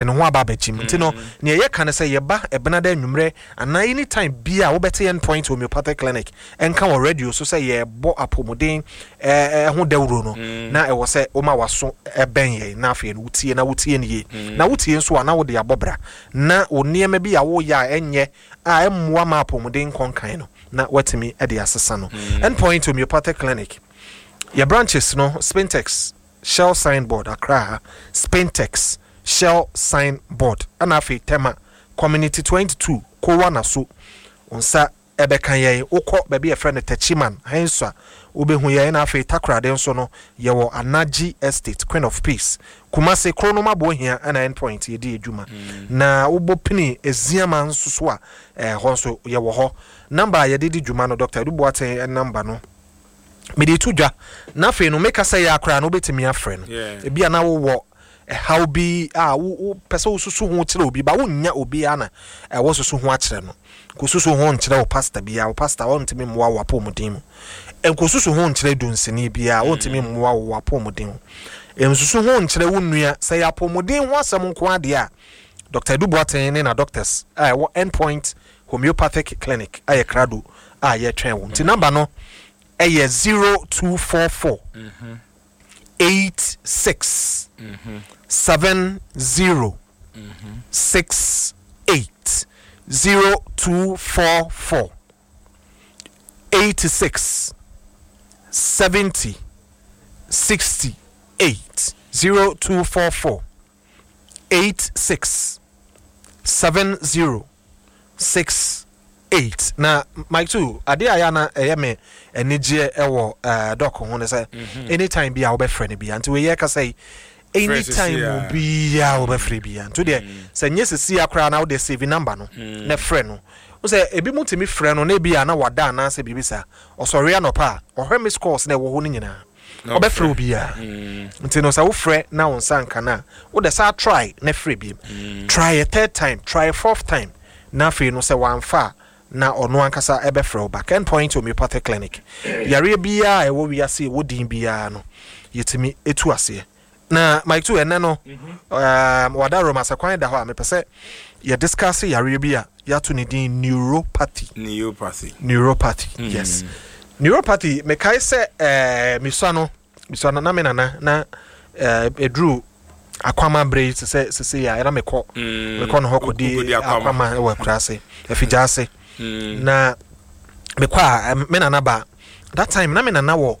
no ho aba bechim nti no ne ye kan say ye ba ebenada nwumre ana anytime bia wo bete Endpoint Homeopathic Clinic enka wo radio so say ye bo apomuden ho dawuro no na e wo say o ma waso eben ye na afi no wutie ne ye na wutie nso ana wo de abobra na oniema bi ya wo ya enye a emmoa ma apomuden konkan no na watimi e de asesa no Endpoint Homeopathic Clinic your branches no Spintex Shell Signboard Accra Spintex Shell Signboard and afi tema Community 22 Kowa na so onsa ebekan ye ukọ baby a friend Techiman hensa obehu ye na afi Takra den so no ye wo Anaji Estate Queen of Peace Kumase Kronoma bo hia ana Endpoint ye di adwuma na ubopini eziama nso so a honso ye wo ho number ye di dwuma no Dr. Duboate number no mede tudwa na fe no meka say akra no betimi afre no e bia na wo how be wo pese wo susu ho kire obi ba wo nya obi ana wo susu ho akire no ko susu ho nkire wo pastor bia wo pastor wo ntimi mwa wo apomuden mu ko susu ho nkire dunsini bia wo ntimi mwa wo apomuden mu susu ho nkire wo nua say apomuden ho asem nko ade a Dr. Duboate ne na doctors wo Endpoint Homeopathic Clinic krado ye twen wo nti number no 0244 86 70 68 0244 86 70 68 0244 86 70 68 na Mike too ade ayana eyeme enije ewo doc ho ne say anytime bia wo be frɛ ne bia nti we ye ka say anytime bia wo be frɛ bia nti de say nyesisi akra na wo de save number no na frɛ no wo say ebi mutimi frɛ no na bia na wada na say bibisa osori anopa ohwe miss course na wo ho ni nyina wo be frɛ bia nti no say wo frɛ na wo nsanka na wo de say try na frɛ bia try a third time try a fourth time na fe no say wanfa na ono ankasa ebe frɛ back Endpoint Homeopathic Clinic yare bia e wo wiase wo din bia no yetimi etu ase na Mike too ene no wada Roma sakwan da ho a mepese ye discuss yare bia ya to ne din neuropathy yes neuropathy me kai se misano na me na edru akwama braid se ya era mekọ no hokodi akwama we krase afijase na mekwa menana ba that time na menana wo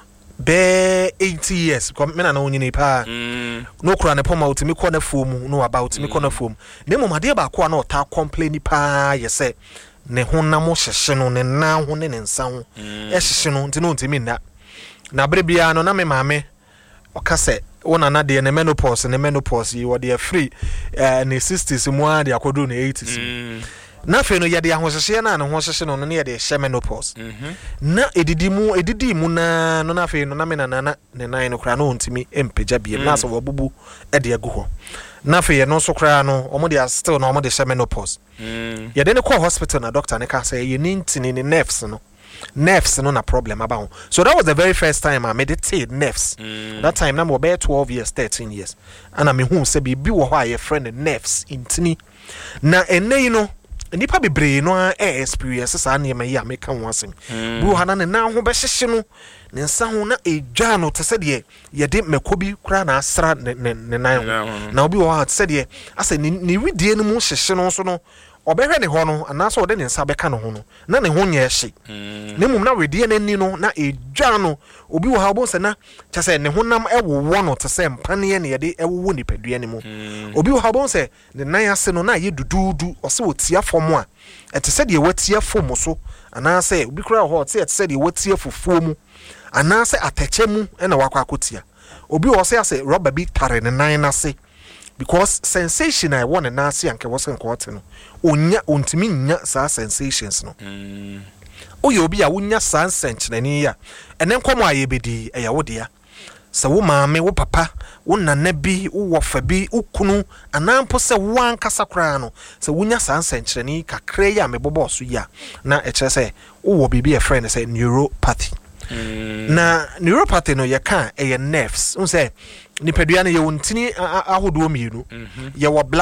be 80 years ko menana onyini pa no kura ne poma utimi kọ na fomu no aba utimi kọ na fomu ne momade ba ko na ota complain pa yese ne honam hyehye no ne na ho ne nsa ho hyehye no ntino ntimi na brebia no na me maame okase wona na de ne menopause yi wo de free ne 60s mu a de akodo ne 80s na fe no ye de ahohye na ne ho hyehye no ne ye de hye menopause na edidi mu na no na fe no na me na ne nan no kra no ntimi empeja bie na so wobubu e de agu ho na fe ye no so kra no omo de still no omo de hye menopause ye de ne call hospital na doctor ne ka say ye nintini ne nerves no na problem about. So that was the very first time I meditate nerves. That time na mo be 12 years 13 years and I me hu say bi wo ho aye friend nerves intini na ene no nipa bebre no experience sa na me ya me ka ho asem bi wo hana ne na ho be hyehye no ne nsa ho na edwa no te se de ye de mekobi kura na asra ne nan na obi wo ha te se de ase ni widie no mu hyehye no so no obehwe ne ho no anaso ode ne nsa beka no ho no na ne ho nya hye ne mum na wedie n'ani no na edwa no obi wo ha obo se na kyase ne honam ewowo no te se mpane ne yede ewowo nipadua ne mu obi wo ha obo se ne nan ase no na ye dududu ose wotia fom a ete se de watia fom so anase obi kura ho te ete se de watia fufuo mu anase atache mu na wakwa akotia obi wo se ase rubber bi tare ne nan na se because sensation I want na ase anke wo se nkote no onya ontimi nya sa sensations no oye obi a wonya sa senchene ya ene nkomo aye bedi eya wo dia sa wo maame wo papa wo nana bi wo wofa bi ukunu anampo se wo ankasa kra no sa wonya sa senchene kakra ya mebobo so ya na e kire se wo bibi e friend say neuropathy na neuropathy no ye kan nerves un say nipadua no ye wontini ahodo mienu ye wo